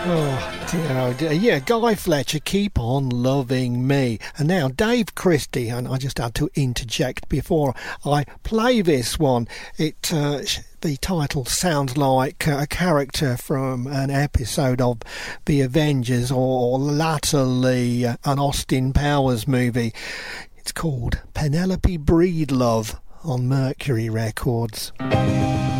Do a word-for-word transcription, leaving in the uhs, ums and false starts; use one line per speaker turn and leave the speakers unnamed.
Oh dear, oh dear. Yeah, Guy Fletcher, Keep On Loving Me. And now Dave Christie, and I just had to interject before I play this one. It uh, the title sounds like a character from an episode of The Avengers, or latterly an Austin Powers movie. It's called Penelope Breedlove on Mercury Records.